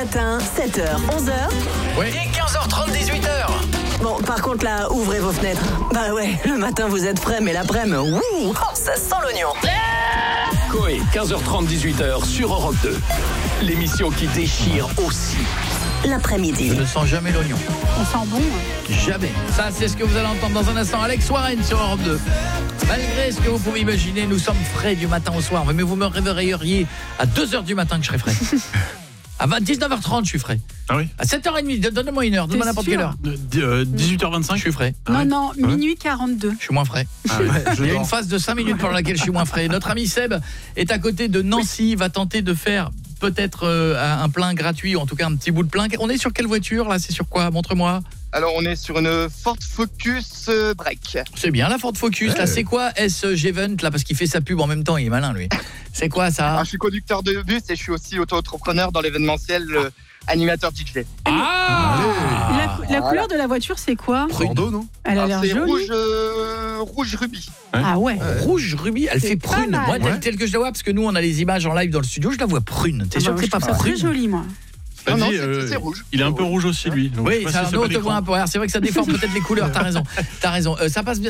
matin, 7h, 11h. Oui. Et 15h30, 18h. Bon, par contre, là, ouvrez vos fenêtres. Bah ouais, le matin, vous êtes frais, mais l'après-midi, ouh, ça sent l'oignon. Coé, 15h30, 18h sur Europe 2. L'émission qui déchire aussi. L'après-midi. Je ne sens jamais l'oignon. On sent bon. Jamais. Ça, c'est ce que vous allez entendre dans un instant. Alex Warren sur Europe 2. Malgré ce que vous pouvez imaginer, nous sommes frais du matin au soir. Mais vous me réveilleriez à 2h du matin que je serai frais. À 19h30, je suis frais. Ah oui. À 7h30, donne-moi une heure. Donne-moi n'importe quelle heure. 18h25. Je suis frais. Non, minuit 42. Je suis moins frais. Il y a une phase de 5 minutes pendant laquelle je suis moins frais. Notre ami Seb est à côté de Nancy, va tenter de faire peut-être un plein gratuit, ou en tout cas un petit bout de plein. On est sur quelle voiture là? C'est sur quoi? Montre-moi. Alors on est sur une Ford Focus Break. C'est bien la Ford Focus. Là, c'est quoi S-G-Vent là, parce qu'il fait sa pub en même temps, il est malin lui. C'est quoi ça? Je suis conducteur de bus et je suis aussi auto-entrepreneur dans l'événementiel animateur DJ. La couleur de la voiture, c'est quoi? Bordeaux, non? Elle a l'air C'est jolie. rouge rubis. Ah ouais. Rouge rubis, elle fait prune. pas mal. Moi, telle que je la vois, parce que nous on a les images en live dans le studio, je la vois prune. T'es sûr que c'est pas ça très prune? joli, moi. Non, Vas-y, c'est rouge. Il est un peu rouge aussi, lui. Donc, je Oui, sais pas ça si nous pas te voit l'écran. un peu. Alors, c'est vrai que ça déforme peut-être les couleurs, t'as raison. Ça passe bien.